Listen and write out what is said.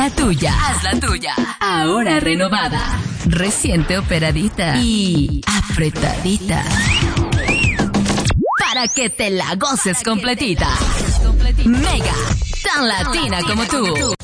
La tuya, haz la tuya. Ahora renovada, reciente operadita y apretadita. Para que te la goces completita. Mega, tan latina como tú.